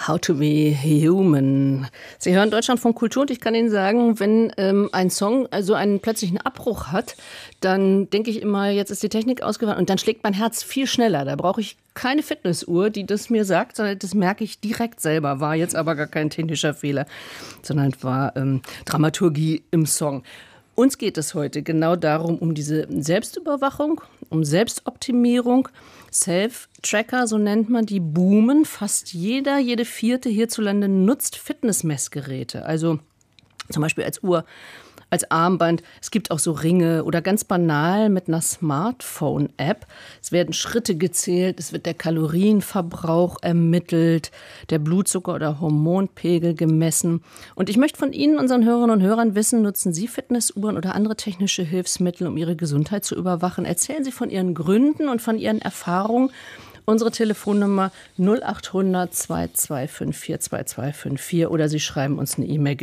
How to be human. Sie hören Deutschlandfunk Kultur und ich kann Ihnen sagen, wenn ein Song also einen plötzlichen Abbruch hat, dann denke ich immer, jetzt ist die Technik ausgefallen und dann schlägt mein Herz viel schneller. Da brauche ich keine Fitnessuhr, die das mir sagt, sondern das merke ich direkt selber. War jetzt aber gar kein technischer Fehler, sondern war Dramaturgie im Song. Uns geht es heute genau darum, um diese Selbstüberwachung, um Selbstoptimierung. Self-Tracker, so nennt man die, boomen. Fast jede vierte hierzulande nutzt Fitnessmessgeräte. Also zum Beispiel als Uhr, als Armband. Es gibt auch so Ringe oder ganz banal mit einer Smartphone-App. Es werden Schritte gezählt, es wird der Kalorienverbrauch ermittelt, der Blutzucker- oder Hormonpegel gemessen. Und ich möchte von Ihnen, unseren Hörerinnen und Hörern, wissen, nutzen Sie Fitnessuhren oder andere technische Hilfsmittel, um Ihre Gesundheit zu überwachen? Erzählen Sie von Ihren Gründen und von Ihren Erfahrungen. Unsere Telefonnummer 0800 2254 2254 oder Sie schreiben uns eine E-Mail,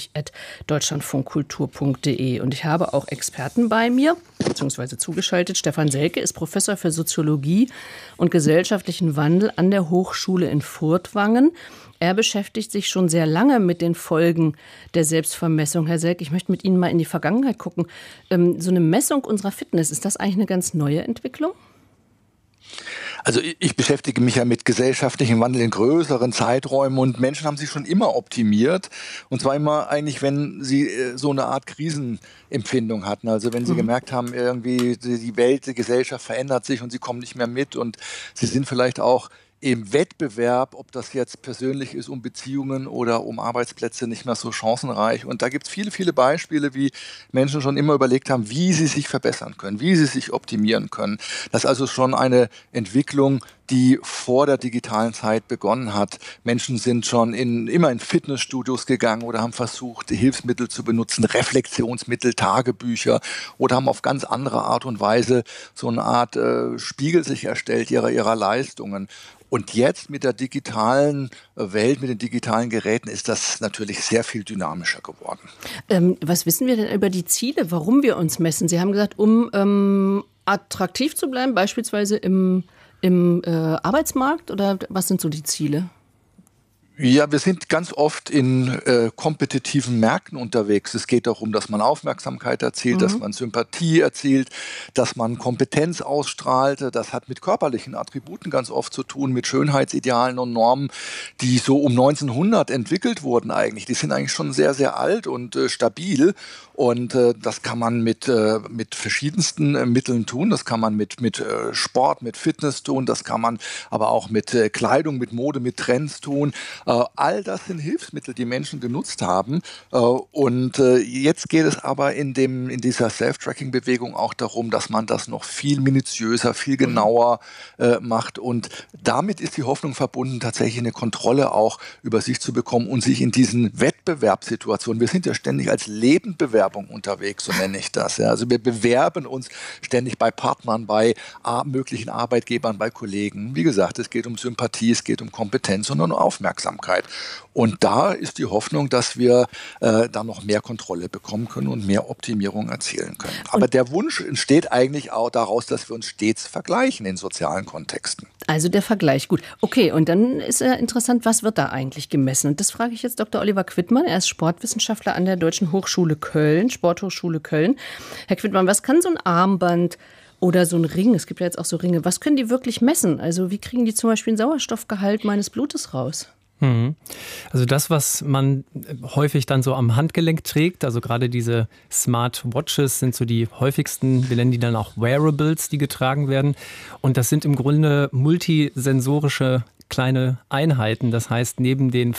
gespräch@deutschlandfunkkultur.de. Und ich habe auch Experten bei mir, beziehungsweise zugeschaltet. Stefan Selke ist Professor für Soziologie und gesellschaftlichen Wandel an der Hochschule in Furtwangen. Er beschäftigt sich schon sehr lange mit den Folgen der Selbstvermessung. Herr Selke, ich möchte mit Ihnen mal in die Vergangenheit gucken. So eine Messung unserer Fitness, ist das eigentlich eine ganz neue Entwicklung? Also ich beschäftige mich ja mit gesellschaftlichem Wandel in größeren Zeiträumen und Menschen haben sich schon immer optimiert und zwar immer eigentlich, wenn sie so eine Art Krisenempfindung hatten. Also wenn sie gemerkt haben, irgendwie die Welt, die Gesellschaft verändert sich und sie kommen nicht mehr mit und sie sind vielleicht auch im Wettbewerb, ob das jetzt persönlich ist, um Beziehungen oder um Arbeitsplätze, nicht mehr so chancenreich. Und da gibt es viele Beispiele, wie Menschen schon immer überlegt haben, wie sie sich verbessern können, wie sie sich optimieren können. Das ist also schon eine Entwicklung, die vor der digitalen Zeit begonnen hat. Menschen sind schon immer in Fitnessstudios gegangen oder haben versucht, Hilfsmittel zu benutzen, Reflexionsmittel, Tagebücher oder haben auf ganz andere Art und Weise so eine Art Spiegel sich erstellt ihrer Leistungen. Und jetzt mit der digitalen Welt, mit den digitalen Geräten ist das natürlich sehr viel dynamischer geworden. Was wissen wir denn über die Ziele, warum wir uns messen? Sie haben gesagt, um attraktiv zu bleiben, beispielsweise im Arbeitsmarkt, oder was sind so die Ziele? Ja, wir sind ganz oft in kompetitiven Märkten unterwegs. Es geht darum, dass man Aufmerksamkeit erzielt, dass man Sympathie erzielt, dass man Kompetenz ausstrahlt. Das hat mit körperlichen Attributen ganz oft zu tun, mit Schönheitsidealen und Normen, die so um 1900 entwickelt wurden eigentlich. Die sind eigentlich schon sehr, sehr alt und stabil. Und das kann man mit verschiedensten Mitteln tun. Das kann man mit Sport, mit Fitness tun. Das kann man aber auch mit Kleidung, mit Mode, mit Trends tun. All das sind Hilfsmittel, die Menschen genutzt haben. Und jetzt geht es aber in dieser Self-Tracking-Bewegung auch darum, dass man das noch viel minutiöser, viel genauer macht. Und damit ist die Hoffnung verbunden, tatsächlich eine Kontrolle auch über sich zu bekommen und sich in diesen Wettbewerbssituationen, wir sind ja ständig als Lebendbewerbung unterwegs, so nenne ich das. Ja. Also wir bewerben uns ständig bei Partnern, bei möglichen Arbeitgebern, bei Kollegen. Wie gesagt, es geht um Sympathie, es geht um Kompetenz und um Aufmerksamkeit. Und da ist die Hoffnung, dass wir da noch mehr Kontrolle bekommen können und mehr Optimierung erzielen können. Aber der Wunsch entsteht eigentlich auch daraus, dass wir uns stets vergleichen in sozialen Kontexten. Also der Vergleich, gut. Okay, und dann ist ja interessant, was wird da eigentlich gemessen? Und das frage ich jetzt Dr. Oliver Quittmann. Er ist Sportwissenschaftler an der Deutschen Hochschule Köln, Sporthochschule Köln. Herr Quittmann, was kann so ein Armband oder so ein Ring, es gibt ja jetzt auch so Ringe, was können die wirklich messen? Also wie kriegen die zum Beispiel den Sauerstoffgehalt meines Blutes raus? Also das, was man häufig dann so am Handgelenk trägt, also gerade diese Smartwatches sind so die häufigsten, wir nennen die dann auch Wearables, die getragen werden. Und das sind im Grunde multisensorische kleine Einheiten. Das heißt, neben den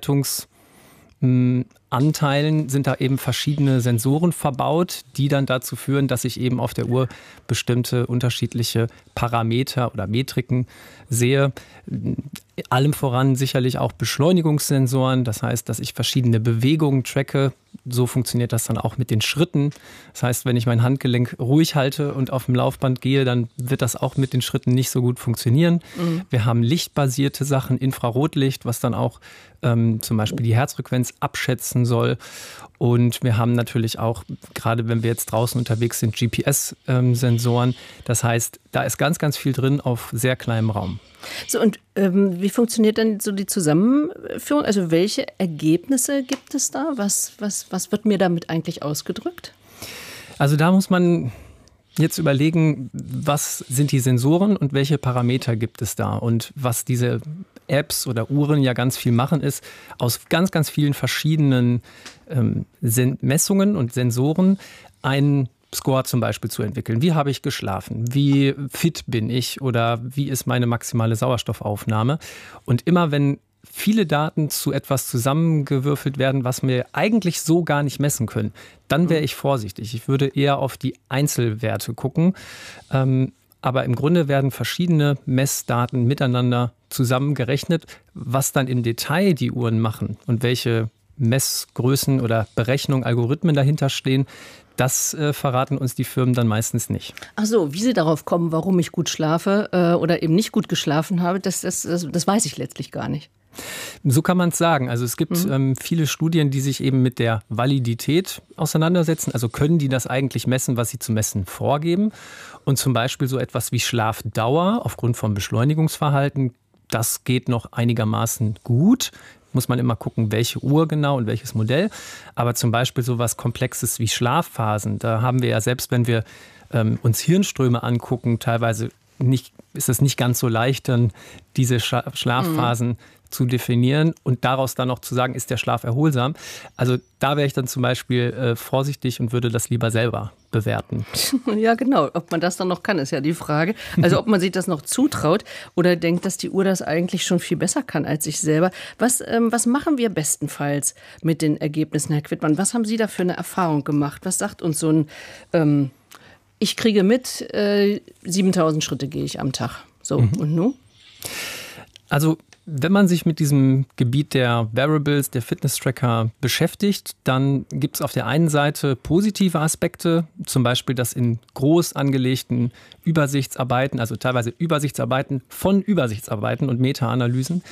Verarbeitungsanteilen sind da eben verschiedene Sensoren verbaut, die dann dazu führen, dass ich eben auf der Uhr bestimmte unterschiedliche Parameter oder Metriken sehe. Allem voran sicherlich auch Beschleunigungssensoren, das heißt, dass ich verschiedene Bewegungen tracke, so funktioniert das dann auch mit den Schritten. Das heißt, wenn ich mein Handgelenk ruhig halte und auf dem Laufband gehe, dann wird das auch mit den Schritten nicht so gut funktionieren. Wir haben lichtbasierte Sachen, Infrarotlicht, was dann auch zum Beispiel die Herzfrequenz abschätzen soll. Und wir haben natürlich auch, gerade wenn wir jetzt draußen unterwegs sind, GPS-Sensoren. Das heißt, da ist ganz, ganz viel drin auf sehr kleinem Raum. So, und wie funktioniert dann so die Zusammenführung? Also welche Ergebnisse gibt es da? Was wird mir damit eigentlich ausgedrückt? Also da muss man jetzt überlegen, was sind die Sensoren und welche Parameter gibt es da? Und was diese Apps oder Uhren ja ganz viel machen, ist aus ganz, ganz vielen verschiedenen Messungen und Sensoren einen Score zum Beispiel zu entwickeln. Wie habe ich geschlafen? Wie fit bin ich? Oder wie ist meine maximale Sauerstoffaufnahme? Und immer wenn viele Daten zu etwas zusammengewürfelt werden, was wir eigentlich so gar nicht messen können, dann wäre ich vorsichtig. Ich würde eher auf die Einzelwerte gucken. Aber im Grunde werden verschiedene Messdaten miteinander zusammengerechnet, was dann im Detail die Uhren machen und welche Messgrößen oder Berechnungen, Algorithmen dahinter stehen, das verraten uns die Firmen dann meistens nicht. Ach so, wie sie darauf kommen, warum ich gut schlafe oder eben nicht gut geschlafen habe, das weiß ich letztlich gar nicht. So kann man es sagen. Also es gibt viele Studien, die sich eben mit der Validität auseinandersetzen. Also können die das eigentlich messen, was sie zu messen vorgeben? Und zum Beispiel so etwas wie Schlafdauer aufgrund von Beschleunigungsverhalten, das geht noch einigermaßen gut. Muss man immer gucken, welche Uhr genau und welches Modell. Aber zum Beispiel so was Komplexes wie Schlafphasen, da haben wir ja selbst, wenn wir uns Hirnströme angucken, teilweise ist es nicht ganz so leicht, dann diese Schlafphasen zu definieren und daraus dann noch zu sagen, ist der Schlaf erholsam. Also da wäre ich dann zum Beispiel vorsichtig und würde das lieber selber bewerten. Ja, genau. Ob man das dann noch kann, ist ja die Frage. Also ob man sich das noch zutraut oder denkt, dass die Uhr das eigentlich schon viel besser kann als ich selber. Was machen wir bestenfalls mit den Ergebnissen, Herr Quittmann? Was haben Sie da für eine Erfahrung gemacht? Was sagt uns so ein ich kriege mit, 7000 Schritte gehe ich am Tag. So, und nun? Also wenn man sich mit diesem Gebiet der Wearables, der Fitness-Tracker beschäftigt, dann gibt es auf der einen Seite positive Aspekte, zum Beispiel, dass in groß angelegten Übersichtsarbeiten, also teilweise Übersichtsarbeiten von Übersichtsarbeiten und Meta-Analysen,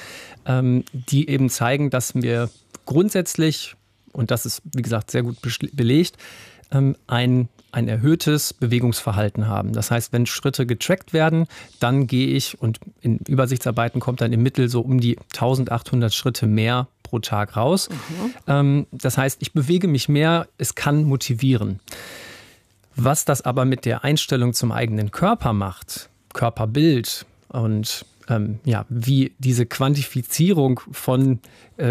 die eben zeigen, dass wir grundsätzlich, und das ist wie gesagt sehr gut belegt, ein erhöhtes Bewegungsverhalten haben. Das heißt, wenn Schritte getrackt werden, dann gehe ich, und in Übersichtsarbeiten kommt dann im Mittel so um die 1800 Schritte mehr pro Tag raus. Das heißt, ich bewege mich mehr, es kann motivieren. Was das aber mit der Einstellung zum eigenen Körper macht, Körperbild und wie diese Quantifizierung von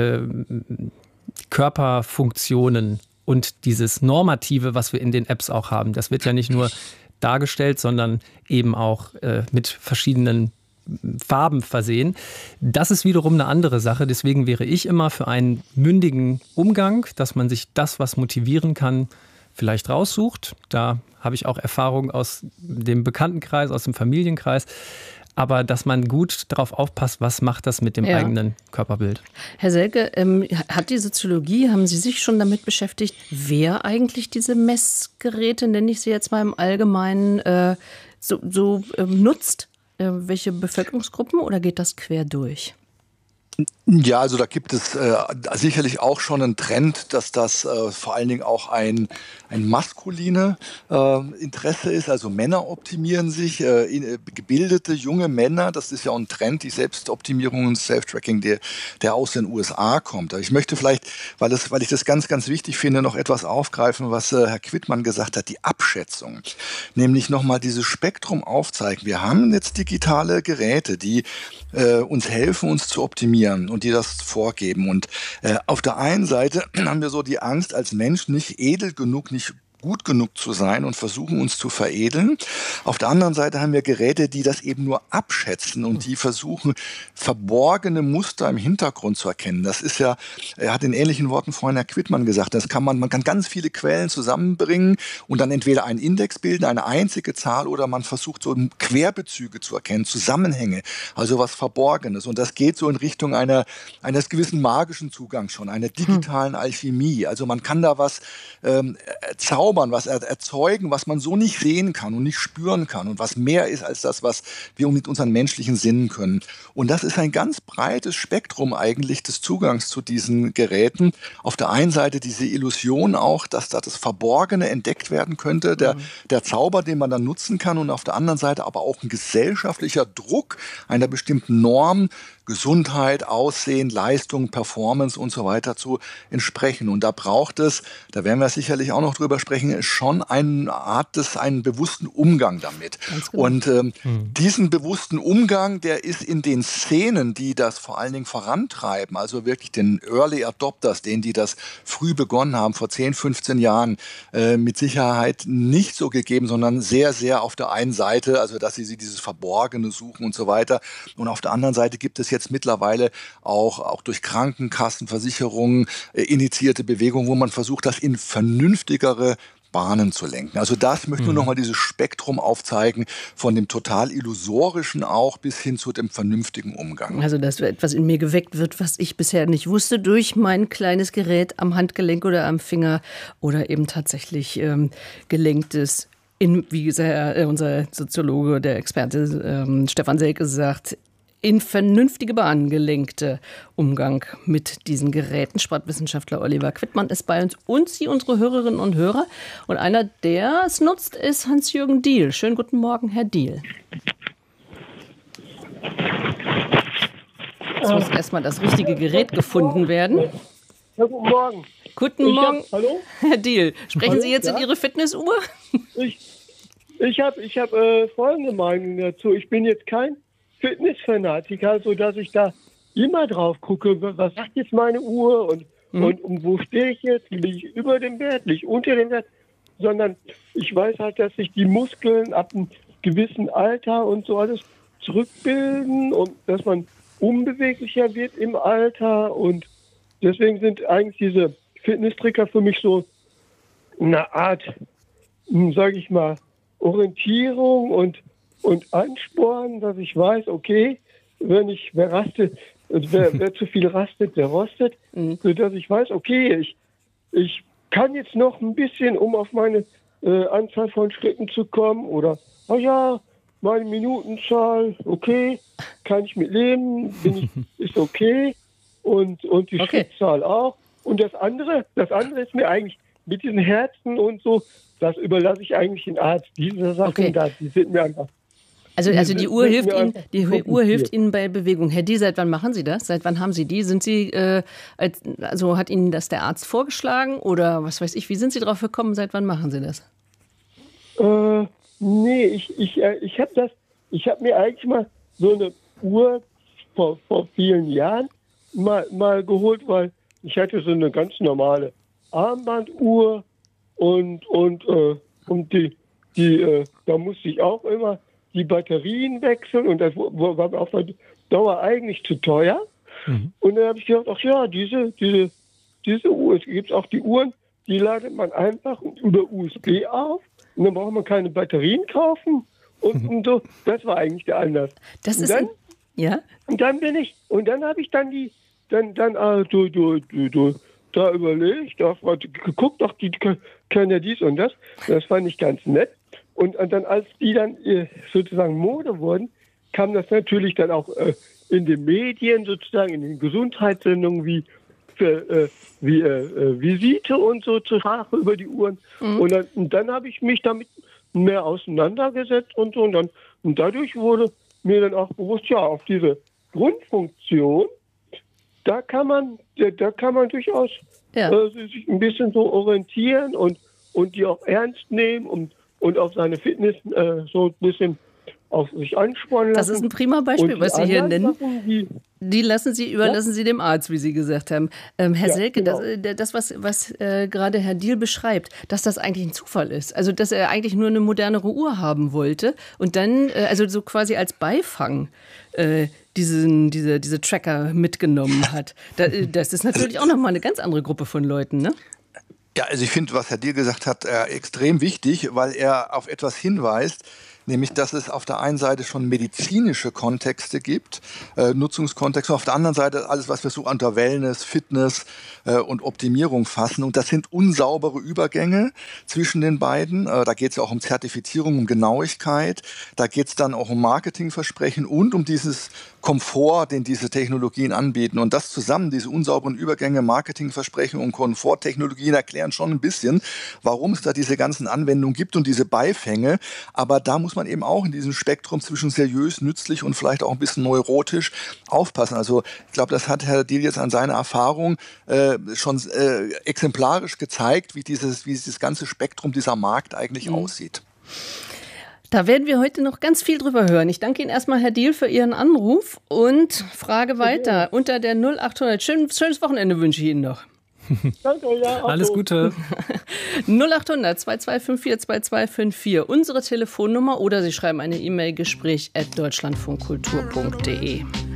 Körperfunktionen und dieses Normative, was wir in den Apps auch haben, das wird ja nicht nur dargestellt, sondern eben auch mit verschiedenen Farben versehen. Das ist wiederum eine andere Sache. Deswegen wäre ich immer für einen mündigen Umgang, dass man sich das, was motivieren kann, vielleicht raussucht. Da habe ich auch Erfahrung aus dem Bekanntenkreis, aus dem Familienkreis. Aber dass man gut darauf aufpasst, was macht das mit dem eigenen Körperbild. Herr Selke, hat die Soziologie, haben Sie sich schon damit beschäftigt, wer eigentlich diese Messgeräte, nenne ich sie jetzt mal im Allgemeinen, nutzt? Welche Bevölkerungsgruppen, oder geht das quer durch? Ja, also da gibt es sicherlich auch schon einen Trend, dass das vor allen Dingen auch ein maskuline Interesse ist. Also Männer optimieren sich, gebildete junge Männer, das ist ja auch ein Trend, die Selbstoptimierung und Self-Tracking, der aus den USA kommt. Ich möchte vielleicht, weil ich das ganz, ganz wichtig finde, noch etwas aufgreifen, was Herr Quittmann gesagt hat, die Abschätzung. Nämlich nochmal dieses Spektrum aufzeigen. Wir haben jetzt digitale Geräte, die uns helfen, uns zu optimieren und die das vorgeben. Und auf der einen Seite haben wir so die Angst, als Mensch nicht edel genug, nicht gut genug zu sein und versuchen uns zu veredeln. Auf der anderen Seite haben wir Geräte, die das eben nur abschätzen und die versuchen, verborgene Muster im Hintergrund zu erkennen. Das ist ja, er hat in ähnlichen Worten vorhin Herr Quittmann gesagt, man kann ganz viele Quellen zusammenbringen und dann entweder einen Index bilden, eine einzige Zahl, oder man versucht so Querbezüge zu erkennen, Zusammenhänge, also was Verborgenes. Und das geht so in Richtung eines gewissen magischen Zugangs schon, einer digitalen Alchemie. Also man kann da was zaubern, was erzeugen, was man so nicht sehen kann und nicht spüren kann und was mehr ist als das, was wir mit unseren menschlichen Sinnen können. Und das ist ein ganz breites Spektrum eigentlich des Zugangs zu diesen Geräten. Auf der einen Seite diese Illusion auch, dass da das Verborgene entdeckt werden könnte, der Zauber, den man dann nutzen kann, und auf der anderen Seite aber auch ein gesellschaftlicher Druck einer bestimmten Norm, Gesundheit, Aussehen, Leistung, Performance und so weiter zu entsprechen. Und da braucht es, da werden wir sicherlich auch noch drüber sprechen, schon einen bewussten Umgang damit. Genau. Und diesen bewussten Umgang, der ist in den Szenen, die das vor allen Dingen vorantreiben, also wirklich den Early Adopters, denen, die das früh begonnen haben, vor 10, 15 Jahren, mit Sicherheit nicht so gegeben, sondern sehr, sehr auf der einen Seite, also dass sie dieses Verborgene suchen und so weiter. Und auf der anderen Seite gibt es jetzt mittlerweile auch durch Krankenkassen, Versicherungen initiierte Bewegungen, wo man versucht, das in vernünftigere Bahnen zu lenken. Also das möchte nur noch mal dieses Spektrum aufzeigen, von dem total illusorischen auch bis hin zu dem vernünftigen Umgang. Also dass etwas in mir geweckt wird, was ich bisher nicht wusste, durch mein kleines Gerät am Handgelenk oder am Finger oder eben tatsächlich gelenktes, wie unser Soziologe, der Experte Stefan Selke sagt, in vernünftige Bahnen gelenkte Umgang mit diesen Geräten. Sportwissenschaftler Oliver Quittmann ist bei uns und Sie, unsere Hörerinnen und Hörer. Und einer, der es nutzt, ist Hans-Jürgen Diehl. Schönen guten Morgen, Herr Diehl. Jetzt muss erstmal das richtige Gerät gefunden werden. Ja, guten Morgen. Guten Morgen, hallo? Herr Diehl. Sprechen Sie jetzt in Ihre Fitnessuhr? Ich hab folgende Meinung dazu. Ich bin jetzt kein Fitnessfanatiker, sodass ich da immer drauf gucke, was sagt jetzt meine Uhr und wo stehe ich jetzt? Liege ich über dem Wert, liege ich unter dem Wert? Sondern ich weiß halt, dass sich die Muskeln ab einem gewissen Alter und so alles zurückbilden und dass man unbeweglicher wird im Alter. Und deswegen sind eigentlich diese Fitnesstracker für mich so eine Art, sage ich mal, Orientierung und Ansporn, dass ich weiß, okay, wer zu viel rastet, der rostet, sodass ich weiß, okay, ich kann jetzt noch ein bisschen, um auf meine Anzahl von Schritten zu kommen, oder, meine Minutenzahl, okay, kann ich mit leben, ist okay, und die Schrittzahl auch. Und das andere ist mir eigentlich mit diesen Herzen und so, das überlasse ich eigentlich den Arzt. Diese Sachen, die sind mir einfach. Also die Uhr hilft Ihnen bei Bewegung. Herr Diehl, seit wann machen Sie das? Seit wann haben Sie die? Sind Sie, hat Ihnen das der Arzt vorgeschlagen oder was weiß ich? Wie sind Sie drauf gekommen? Seit wann machen Sie das? Nee, ich habe mir eigentlich mal so eine Uhr vor vielen Jahren mal geholt, weil ich hatte so eine ganz normale Armbanduhr und da musste ich auch immer die Batterien wechseln und das war auf der Dauer eigentlich zu teuer. Und dann habe ich gedacht, diese Uhr, es gibt auch die Uhren, die ladet man einfach über USB auf und dann braucht man keine Batterien kaufen und so. Das war eigentlich der Anlass. Und dann habe ich da überlegt, geguckt, die können ja dies und das. Das fand ich ganz nett. Und dann, als die dann sozusagen Mode wurden, kam das natürlich dann auch in den Medien, sozusagen in den Gesundheitssendungen wie Visite und so zur Sprache über die Uhren. Und dann habe ich mich damit mehr auseinandergesetzt und so. Und dadurch wurde mir dann auch bewusst, auf diese Grundfunktion, da kann man durchaus sich ein bisschen so orientieren und die auch ernst nehmen und auf seine Fitness so ein bisschen auf sich anspornen lassen. Das ist ein prima Beispiel, was Sie hier nennen. Sachen, überlassen Sie dem Arzt, wie Sie gesagt haben. Herr Selke, genau. das was gerade Herr Diehl beschreibt, dass das eigentlich ein Zufall ist. Also, dass er eigentlich nur eine modernere Uhr haben wollte und dann, also so quasi als Beifang, diese Tracker mitgenommen hat. Das ist natürlich auch nochmal eine ganz andere Gruppe von Leuten, ne? Ja, also ich finde, was Herr Diehl gesagt hat, extrem wichtig, weil er auf etwas hinweist, nämlich, dass es auf der einen Seite schon medizinische Kontexte gibt, Nutzungskontexte, auf der anderen Seite alles, was wir so unter Wellness, Fitness und Optimierung fassen. Und das sind unsaubere Übergänge zwischen den beiden. Da geht es auch um Zertifizierung, um Genauigkeit. Da geht es dann auch um Marketingversprechen und um dieses Komfort, den diese Technologien anbieten. Und das zusammen, diese unsauberen Übergänge, Marketingversprechen und Komforttechnologien erklären schon ein bisschen, warum es da diese ganzen Anwendungen gibt und diese Beifänge. Aber da muss man eben auch in diesem Spektrum zwischen seriös, nützlich und vielleicht auch ein bisschen neurotisch aufpassen. Also ich glaube, das hat Herr Diehl jetzt an seiner Erfahrung schon exemplarisch gezeigt, wie dieses ganze Spektrum, dieser Markt eigentlich aussieht. Da werden wir heute noch ganz viel drüber hören. Ich danke Ihnen erstmal, Herr Diehl, für Ihren Anruf und frage weiter unter der 0800. Schönes Wochenende wünsche ich Ihnen noch. Danke, ja. Alles Gute. 0800 2254 2254, unsere Telefonnummer, oder Sie schreiben eine E-Mail, gespräch@deutschlandfunkkultur.de.